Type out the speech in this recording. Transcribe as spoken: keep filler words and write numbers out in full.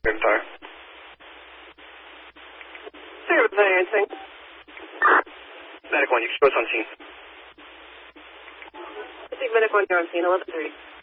Empire. Service anything. Medic one, you can post on scene. I think medic one, you're on scene, eleven thirty.